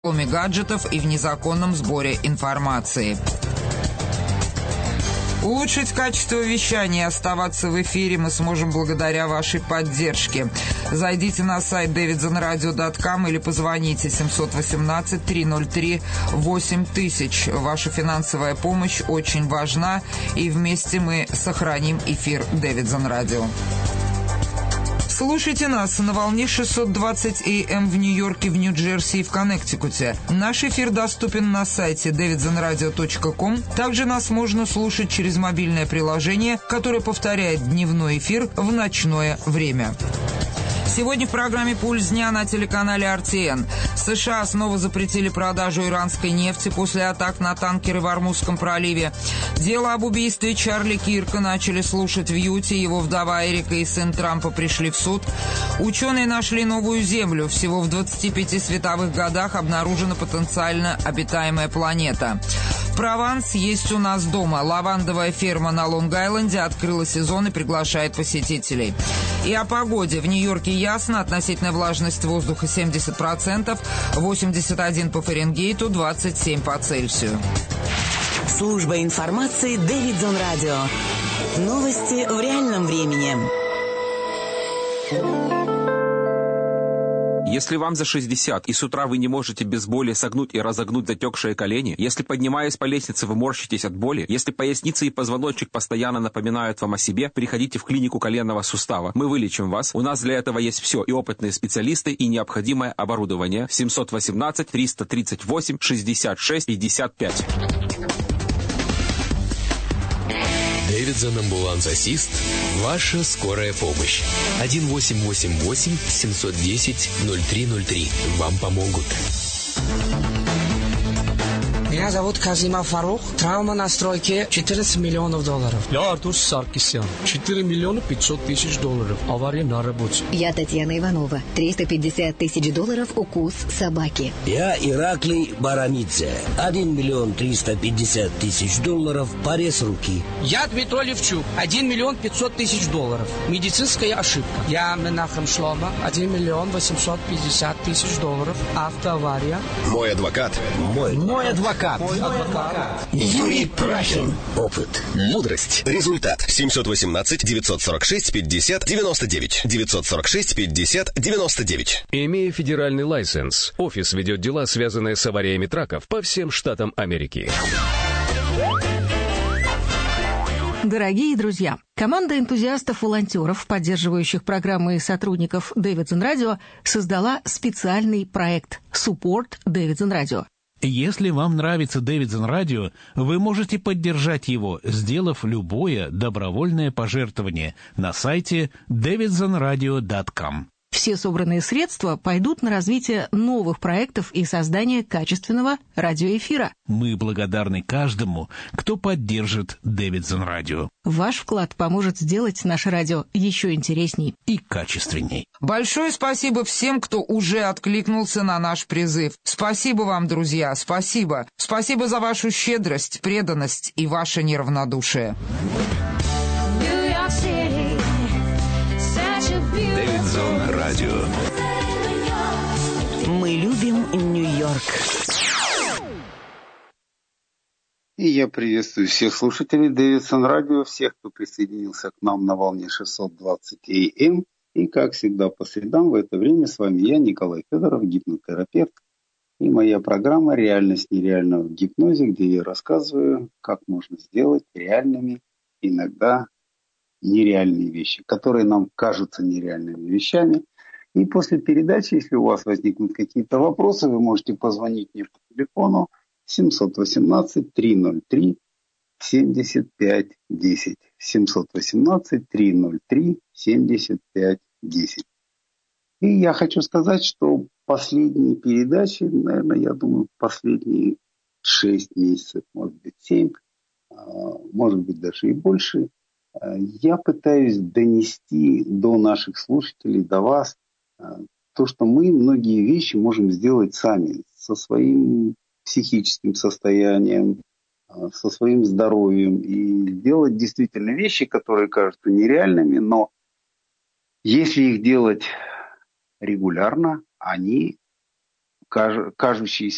гаджетов и в незаконном сборе информации. Улучшить качество вещания и оставаться в эфире мы сможем благодаря вашей поддержке. Зайдите на сайт davidsonradio.com или позвоните 718-303-8000. Ваша финансовая помощь очень важна, и вместе мы сохраним эфир Davidson Radio. Слушайте нас на волне 620 АМ в Нью-Йорке, в Нью-Джерси и в Коннектикуте. Наш эфир доступен на сайте davidsonradio.com. Также нас можно слушать через мобильное приложение, которое повторяет дневной эфир в ночное время. Сегодня в программе «Пульс дня» на телеканале RTN. США снова запретили продажу иранской нефти после атак на танкеры в Ормузском проливе. Дело об убийстве Чарли Кирка начали слушать в Юте. Его вдова Эрика и сын Трампа пришли в суд. Ученые нашли новую Землю. Всего в 25 световых годах обнаружена потенциально обитаемая планета. Прованс есть у нас дома. Лавандовая ферма на Лонг-Айленде открыла сезон и приглашает посетителей. И о погоде. В Нью-Йорке ясно, относительная влажность воздуха 70%, 81 по Фаренгейту, 27 по Цельсию. Служба информации Davidson Radio. Новости в реальном времени. Если вам за 60 и с утра вы не можете без боли согнуть и разогнуть затекшие колени, если, поднимаясь по лестнице, вы морщитесь от боли, если поясница и позвоночник постоянно напоминают вам о себе, приходите в клинику коленного сустава. Мы вылечим вас. У нас для этого есть все: и опытные специалисты, и необходимое оборудование. 718-338-66-55. Davidson Ambulance Assist. Ваша скорая помощь. 1888-710-0303. Вам помогут. Меня зовут Казима Фарух. Травма на стройке $14 миллионов. Я Артур Саркисян. $4 миллиона 500 тысяч. Авария на работе. Я Татьяна Иванова. $350 тысяч. Укус собаки. Я Ираклий Барамидзе. $1 миллион 350 тысяч. Порез руки. Я Дмитрий Левчук. $1 миллион 500 тысяч. Медицинская ошибка. Я Менахем Шлома. $1 миллион 850 тысяч. Автоавария. Мой адвокат. Мой адвокат. Юрий Прахин. Опыт. Мудрость. Результат. 718-946-50-99. 946-50-99. Имея федеральный лайсенс, офис ведет дела, связанные с авариями траков по всем штатам Америки. Дорогие друзья, команда энтузиастов-волонтеров, поддерживающих программы и сотрудников Davidson Radio, создала специальный проект «Support Davidson Radio». Если вам нравится Davidson Radio, вы можете поддержать его, сделав любое добровольное пожертвование на сайте davidsonradio.com. Все собранные средства пойдут на развитие новых проектов и создание качественного радиоэфира. Мы благодарны каждому, кто поддержит Davidson Radio. Ваш вклад поможет сделать наше радио еще интересней и качественней. Большое спасибо всем, кто уже откликнулся на наш призыв. Спасибо вам, друзья, спасибо. Спасибо за вашу щедрость, преданность и ваше неравнодушие. Davidson Radio. Мы любим Нью-Йорк. И я приветствую всех слушателей Davidson Radio, всех, кто присоединился к нам на волне 620 АМ. И, как всегда, по средам в это время с вами я, Николай Федоров, гипнотерапевт. И моя программа «Реальность нереального в гипнозе», где я рассказываю, как можно сделать реальными иногда нереальные вещи, которые нам кажутся нереальными вещами. И после передачи, если у вас возникнут какие-то вопросы, вы можете позвонить мне по телефону 718-303-7510. 718-303-7510. И я хочу сказать, что последние передачи, наверное, я думаю, последние 6 месяцев, может быть 7, может быть даже и больше, я пытаюсь донести до наших слушателей, до вас, то, что мы многие вещи можем сделать сами, со своим психическим состоянием, со своим здоровьем, и делать действительно вещи, которые кажутся нереальными, но если их делать регулярно, они кажущиеся